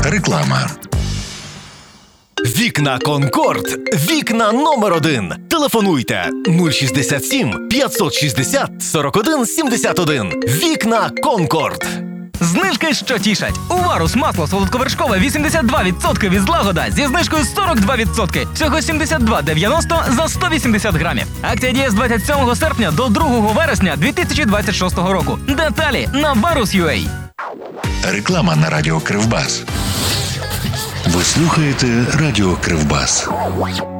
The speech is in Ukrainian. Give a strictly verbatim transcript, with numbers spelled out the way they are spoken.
Реклама. Вікна Конкорд. Вікна номер один. Телефонуйте нуль шістдесят сім п'ятсот шістдесят сорок один сімдесят один. Вікна Конкорд. Знижки, що тішать. У Варус масло солодковершкове вісімдесят два відсотки від злагода зі знижкою сорок два відсотки. Всього сімдесят два дев'яносто за сто вісімдесят грамів. Акція діє з двадцять сьомого серпня до другого вересня дві тисячі двадцять шостого року. Деталі на варус крапка ю а. Реклама на радіо Кривбас. Ви слухаєте радіо Кривбас.